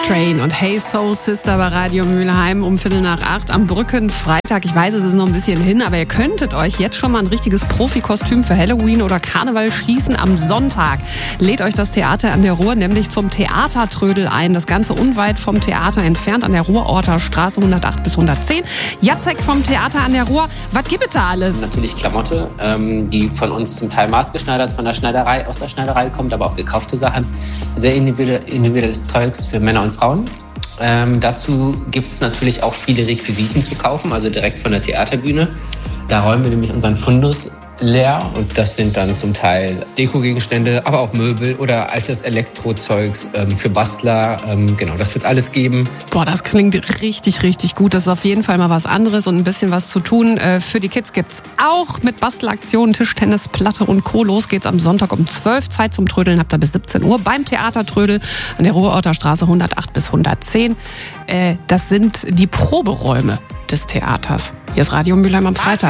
Train und Hey Soul Sister bei Radio Mülheim um 7:45 am Brückenfreitag. Ich weiß, es ist noch ein bisschen hin, aber ihr könntet euch jetzt schon mal ein richtiges Profikostüm für Halloween oder Karneval schießen. Am Sonntag lädt euch das Theater an der Ruhr nämlich zum Theatertrödel ein. Das Ganze unweit vom Theater entfernt an der Ruhrorter Straße 108 bis 110. Jacek vom Theater an der Ruhr, was gibt es da alles? Natürlich Klamotte, die von uns zum Teil maßgeschneidert von der Schneiderei, aus der Schneiderei kommt, aber auch gekaufte Sachen. Sehr individuelles Zeugs für Männer und Frauen. Dazu gibt es natürlich auch viele Requisiten zu kaufen, also direkt von der Theaterbühne. Da räumen wir nämlich unseren Fundus leer und das sind dann zum Teil Dekogegenstände, aber auch Möbel oder altes Elektrozeugs für Bastler. Genau, das wird es alles geben. Boah, das klingt richtig, richtig gut. Das ist auf jeden Fall mal was anderes und ein bisschen was zu tun. Für die Kids gibt's auch mit Bastelaktionen, Tischtennis, Platte und Co. Los geht's am Sonntag um 12 Uhr. Zeit zum Trödeln habt ihr bis 17 Uhr beim Theatertrödel an der Ruhrorter Straße 108 bis 110. Das sind die Proberäume des Theaters. Hier ist Radio Mülheim am Freitag.